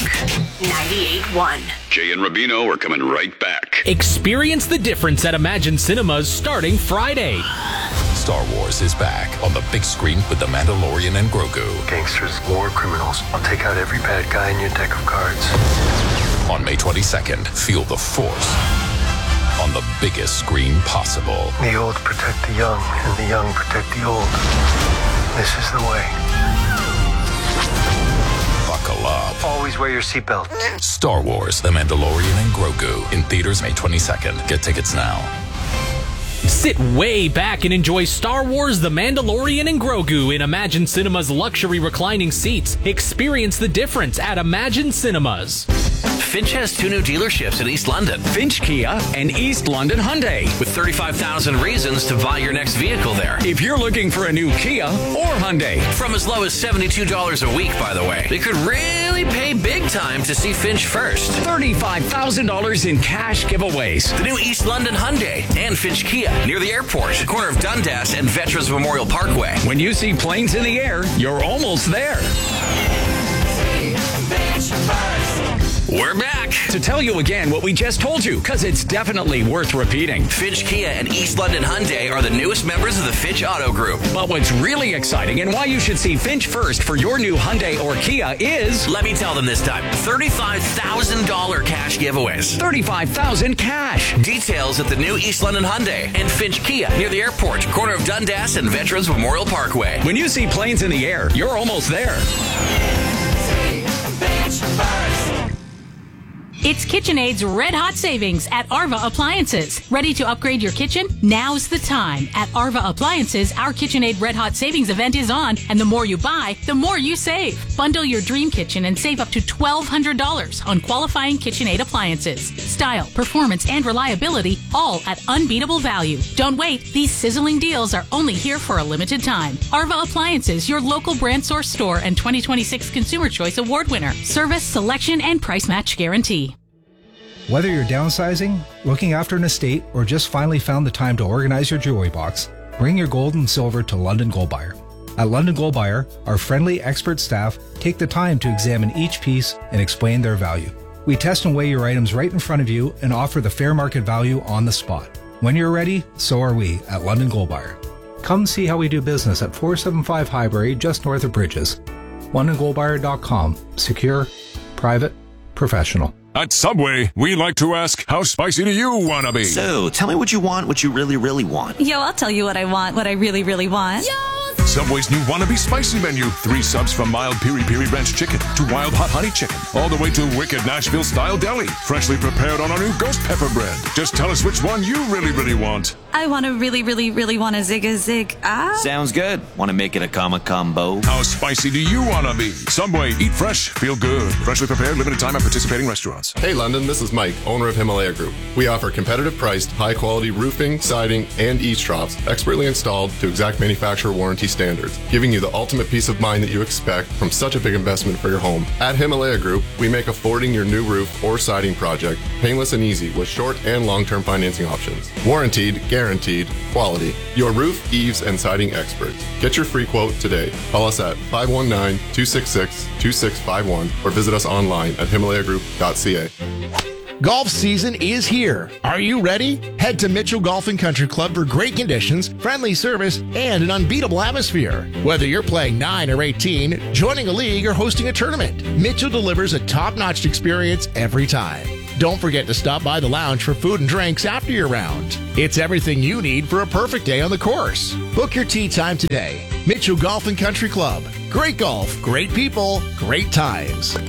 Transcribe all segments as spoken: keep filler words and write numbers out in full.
ninety-eight point one. Jay and Rubino are coming right back. Experience the difference at Imagine Cinemas starting Friday. Star Wars is back on the big screen with The Mandalorian and Grogu. Gangsters, war criminals. I'll take out every bad guy in your deck of cards. On May twenty-second, feel the Force on the biggest screen possible. The old protect the young, and the young protect the old. This is the way. Buckle up. Always wear your seatbelt. Star Wars, The Mandalorian and Grogu. In theaters May twenty-second. Get tickets now. Sit way back and enjoy Star Wars, The Mandalorian, and Grogu in Imagine Cinemas luxury reclining seats. Experience the difference at Imagine Cinemas. Finch has two new dealerships in East London. Finch Kia and East London Hyundai. With thirty-five thousand reasons to buy your next vehicle there. If you're looking for a new Kia or Hyundai. From as low as seventy-two dollars a week, by the way. They could really pay big time to see Finch first. thirty-five thousand dollars in cash giveaways. The new East London Hyundai and Finch Kia near the airport, corner of Dundas and Veterans Memorial Parkway. When you see planes in the air, you're almost there. We're back to tell you again what we just told you, because it's definitely worth repeating. Finch Kia and East London Hyundai are the newest members of the Finch Auto Group. But what's really exciting and why you should see Finch first for your new Hyundai or Kia is... Let me tell them this time. thirty-five thousand dollars cash giveaways. thirty-five thousand dollars cash. Details at the new East London Hyundai and Finch Kia near the airport, corner of Dundas and Veterans Memorial Parkway. When you see planes in the air, you're almost there. It's KitchenAid's Red Hot Savings at Arva Appliances. Ready to upgrade your kitchen? Now's the time. At Arva Appliances, our KitchenAid Red Hot Savings event is on, and the more you buy, the more you save. Bundle your dream kitchen and save up to twelve hundred dollars on qualifying KitchenAid appliances. Style, performance, and reliability, all at unbeatable value. Don't wait. These sizzling deals are only here for a limited time. Arva Appliances, your local brand source store and twenty twenty-six Consumer Choice Award winner. Service, selection, and price match guarantee. Whether you're downsizing, looking after an estate, or just finally found the time to organize your jewelry box, bring your gold and silver to London Gold Buyer. At London Gold Buyer, our friendly expert staff take the time to examine each piece and explain their value. We test and weigh your items right in front of you and offer the fair market value on the spot. When you're ready, so are we at London Gold Buyer. Come see how we do business at four seventy-five Highbury, just north of Bridges. london gold buyer dot com. Secure, private, professional. At Subway, we like to ask, how spicy do you want to be? So, tell me what you want, what you really, really want. Yo, I'll tell you what I want, what I really, really want. Yo! Subway's new Wannabe Spicy menu. Three subs from mild piri piri ranch chicken to wild hot honey chicken, all the way to wicked Nashville-style deli, freshly prepared on our new ghost pepper bread. Just tell us which one you really, really want. I want to really, really, really want a zig-a-zig. Ah. Sounds good. Want to make it a comma combo? How spicy do you want to be? Subway, eat fresh, feel good. Freshly prepared, limited time at participating restaurants. Hey London, this is Mike, owner of Himalaya Group. We offer competitive priced, high quality roofing, siding, and eaves-troughs, expertly installed to exact manufacturer warranty standards, giving you the ultimate peace of mind that you expect from such a big investment for your home. At Himalaya Group, we make affording your new roof or siding project painless and easy with short and long-term financing options. Warranted, guaranteed, quality. Your roof, eaves, and siding experts. Get your free quote today. Call us at five one nine, two six six, two six five one or visit us online at himalaya group dot c a. Golf season is here. Are you ready? Head to Mitchell Golf and Country Club for great conditions, friendly service, and an unbeatable atmosphere. Whether you're playing nine or eighteen, joining a league, or hosting a tournament, Mitchell delivers a top-notch experience every time. Don't forget to stop by the lounge for food and drinks after your round. It's everything you need for a perfect day on the course. Book your tee time today. Mitchell Golf and Country Club. Great golf, great people, great times.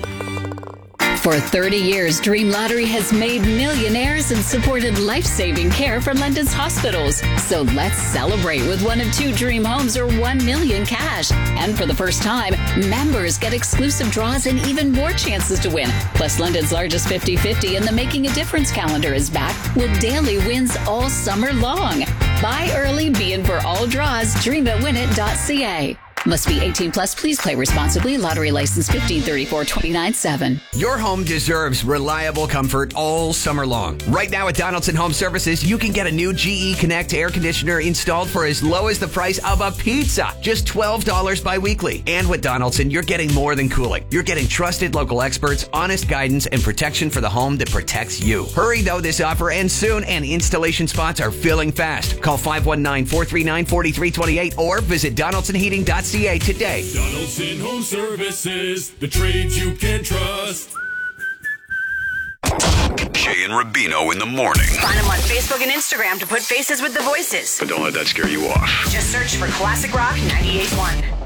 For thirty years, Dream Lottery has made millionaires and supported life-saving care for London's hospitals. So let's celebrate with one of two dream homes or one million cash. And for the first time, members get exclusive draws and even more chances to win. Plus, London's largest fifty fifty and the Making a Difference calendar is back with daily wins all summer long. Buy early, be in for all draws. dream at win it dot c a. Must be eighteen plus. Please play responsibly. Lottery license fifteen thirty-four twenty-nine seven. Your home deserves reliable comfort all summer long. Right now at Donaldson Home Services, you can get a new G E Connect air conditioner installed for as low as the price of a pizza. Just twelve dollars bi-weekly. And with Donaldson, you're getting more than cooling. You're getting trusted local experts, honest guidance, and protection for the home that protects you. Hurry though, this offer ends soon and installation spots are filling fast. Call five one nine, four three nine, four three two eight or visit donaldson heating dot c a today. Donaldson Home Services, the trades you can trust. Jay and Rubino in the morning. Find them on Facebook and Instagram to put faces with the voices. But don't let that scare you off. Just search for Classic Rock ninety-eight point one.